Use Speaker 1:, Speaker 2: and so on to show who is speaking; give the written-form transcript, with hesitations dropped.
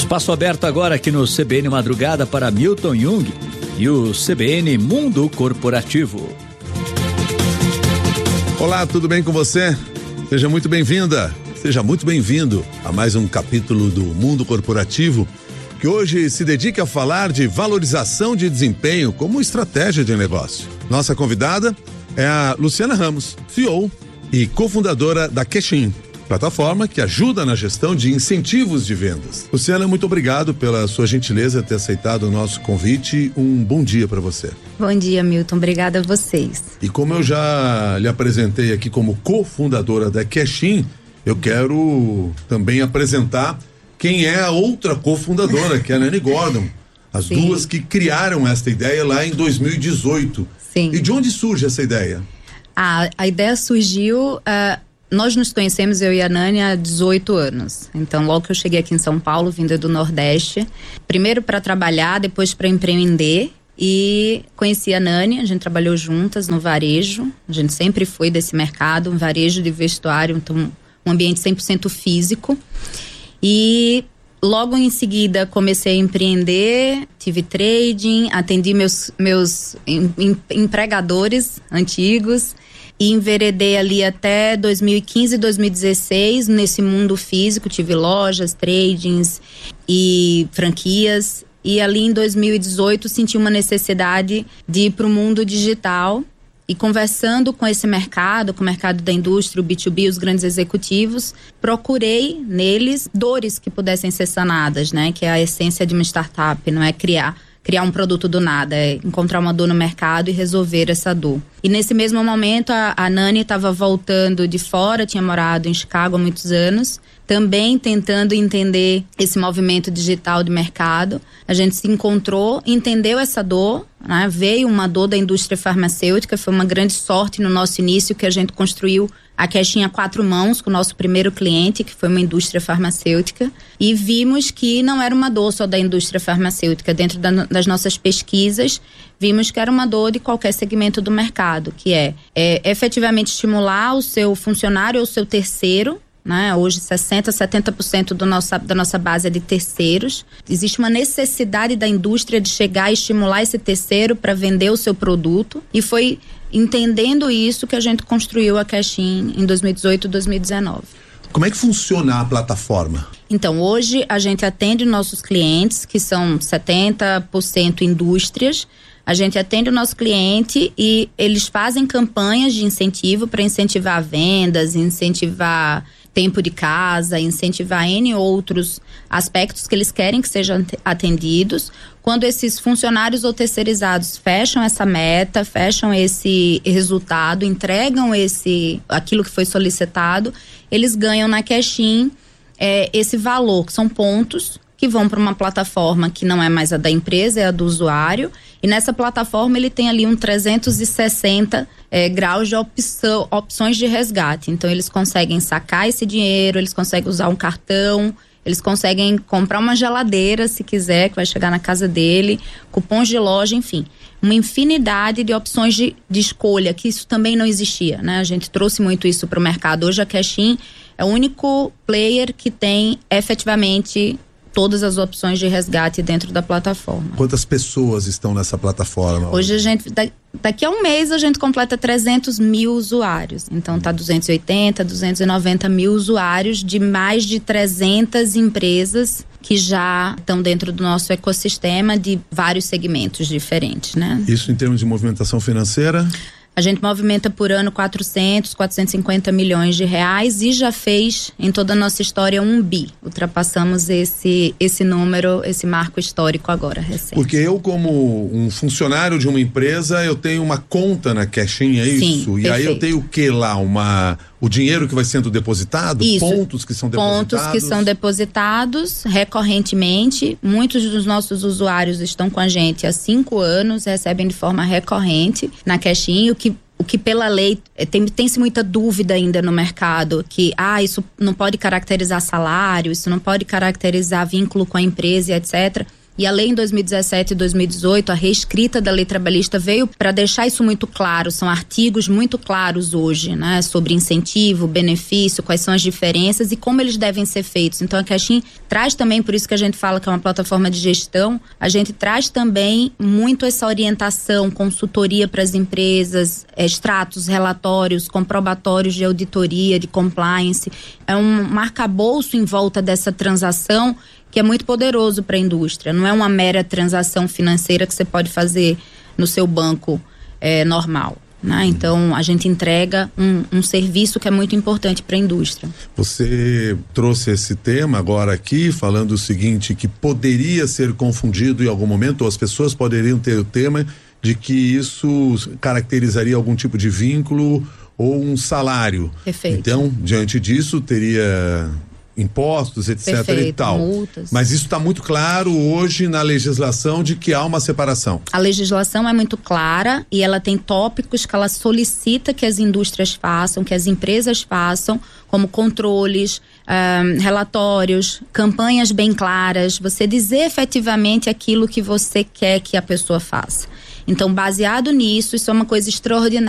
Speaker 1: Espaço aberto agora aqui no CBN Madrugada para Milton Jung e o CBN Mundo Corporativo.
Speaker 2: Olá, tudo bem com você? Seja muito bem-vinda, seja muito bem-vindo a mais um capítulo do Mundo Corporativo, que hoje se dedica a falar de valorização de desempenho como estratégia de negócio. Nossa convidada é a Luciana Ramos, CEO e cofundadora da Cashin, plataforma que ajuda na gestão de incentivos de vendas. Luciana, muito obrigado pela sua gentileza de ter aceitado o nosso convite. Um bom dia para você.
Speaker 3: Bom dia, Milton. Obrigada a vocês.
Speaker 2: E como eu já lhe apresentei aqui como cofundadora da Cashin, eu quero também apresentar quem é a outra cofundadora, que é a Nani Gordon. As
Speaker 3: Sim.
Speaker 2: duas que criaram esta ideia lá em 2018.
Speaker 3: Sim.
Speaker 2: E de onde surge essa ideia?
Speaker 3: A ideia surgiu... Nós nos conhecemos, eu e a Nani, há 18 anos. Então, logo que eu cheguei aqui em São Paulo, vinda do Nordeste, primeiro para trabalhar, depois para empreender, e conheci a Nani, a gente trabalhou juntas no varejo, a gente sempre foi desse mercado, um varejo de vestuário, então um ambiente 100% físico. E logo em seguida comecei a empreender, tive trading, atendi meus empregadores antigos, e enveredei ali até 2015, 2016 nesse mundo físico, tive lojas, tradings e franquias, e ali em 2018 senti uma necessidade de ir para o mundo digital, e conversando com esse mercado, com o mercado da indústria, o B2B, os grandes executivos, procurei neles dores que pudessem ser sanadas, né? Que é a essência de uma startup, não é criar um produto do nada, é encontrar uma dor no mercado e resolver essa dor. E nesse mesmo momento, a Nani estava voltando de fora, tinha morado em Chicago há muitos anos, também tentando entender esse movimento digital de mercado. A gente se encontrou, entendeu essa dor, né? Veio uma dor da indústria farmacêutica, foi uma grande sorte no nosso início que a gente construiu a Cashin a 4 mãos com o nosso primeiro cliente, que foi uma indústria farmacêutica, e vimos que não era uma dor só da indústria farmacêutica. Dentro das nossas pesquisas, vimos que era uma dor de qualquer segmento do mercado, que é efetivamente estimular o seu funcionário ou o seu terceiro, né? Hoje 60%, 70% da nossa base é de terceiros. Existe uma necessidade da indústria de chegar e estimular esse terceiro para vender o seu produto, e foi entendendo isso que a gente construiu a Cashin em 2018 e 2019.
Speaker 2: Como é que funciona a plataforma?
Speaker 3: Então, hoje a gente atende nossos clientes, que são 70% indústrias. A gente atende o nosso cliente e eles fazem campanhas de incentivo para incentivar vendas, incentivar tempo de casa, incentivar N outros aspectos que eles querem que sejam atendidos. Quando esses funcionários ou terceirizados fecham essa meta, fecham esse resultado, entregam aquilo que foi solicitado, eles ganham na Cashin esse valor, que são pontos que vão para uma plataforma que não é mais a da empresa, é a do usuário. E nessa plataforma ele tem ali 360 graus de opções de resgate. Então eles conseguem sacar esse dinheiro, eles conseguem usar um cartão, eles conseguem comprar uma geladeira se quiser, que vai chegar na casa dele, cupons de loja, enfim. Uma infinidade de opções de escolha, que isso também não existia, né? A gente trouxe muito isso para o mercado. Hoje a Cashin é o único player que tem efetivamente todas as opções de resgate dentro da plataforma.
Speaker 2: Quantas pessoas estão nessa plataforma?
Speaker 3: Hoje a gente, daqui a um mês a gente completa 300 mil usuários. Então tá 280, 290 mil usuários de mais de 300 empresas que já estão dentro do nosso ecossistema de vários segmentos diferentes, né?
Speaker 2: Isso em termos de movimentação financeira?
Speaker 3: A gente movimenta por ano 450 milhões de reais e já fez em toda a nossa história 1 bi. Ultrapassamos esse número, esse marco histórico agora, recente.
Speaker 2: Porque eu, como um funcionário de uma empresa, eu tenho uma conta na Cashin, é
Speaker 3: Sim,
Speaker 2: isso? E
Speaker 3: perfeito.
Speaker 2: aí eu tenho o que lá? O dinheiro que vai sendo depositado?
Speaker 3: Isso.
Speaker 2: Pontos que são depositados?
Speaker 3: Pontos que são depositados recorrentemente. Muitos dos nossos usuários estão com a gente há 5 anos, recebem de forma recorrente na Cashin, o que pela lei tem-se muita dúvida ainda no mercado, que isso não pode caracterizar salário, isso não pode caracterizar vínculo com a empresa, etc. E a lei em 2017 e 2018, a reescrita da lei trabalhista veio para deixar isso muito claro. São artigos muito claros hoje, né? Sobre incentivo, benefício, quais são as diferenças e como eles devem ser feitos. Então a Cashin traz também, por isso que a gente fala que é uma plataforma de gestão, a gente traz também muito essa orientação, consultoria para as empresas, extratos, relatórios, comprobatórios de auditoria, de compliance. É um arcabouço em volta dessa transação que é muito poderoso para a indústria. Não é uma mera transação financeira que você pode fazer no seu banco normal, né? Então, a gente entrega um serviço que é muito importante para a indústria.
Speaker 2: Você trouxe esse tema agora aqui, falando o seguinte, que poderia ser confundido em algum momento, ou as pessoas poderiam ter o tema de que isso caracterizaria algum tipo de vínculo ou um salário.
Speaker 3: Perfeito.
Speaker 2: Então, diante disso, teria impostos, etc.
Speaker 3: Perfeito,
Speaker 2: e tal.
Speaker 3: multas.
Speaker 2: Mas isso está muito claro hoje na legislação de que há uma separação.
Speaker 3: A legislação é muito clara e ela tem tópicos que ela solicita que as indústrias façam, que as empresas façam, como controles, relatórios, campanhas bem claras, você dizer efetivamente aquilo que você quer que a pessoa faça. Então, baseado nisso, isso é uma coisa extraordinária.